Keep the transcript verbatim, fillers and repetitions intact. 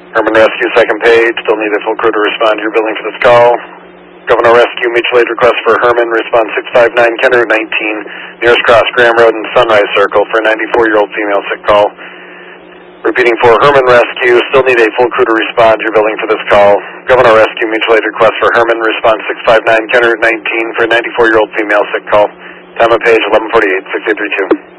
Herman Rescue, second page. Still need a full crew to respond to your building for this call. Governor Rescue, mutual aid request for Herman. Response six five nine, Kenner Route nineteen. Nearest cross, Graham Road and Sunrise Circle for a ninety-four-year-old female sick call. Repeating for Herman Rescue. Still need a full crew to respond to your building for this call. Governor Rescue, mutual aid request for Herman. Response six five nine, Kenner Route nineteen for a ninety-four-year-old female sick call. Time of page eleven forty-eight, six eight three two.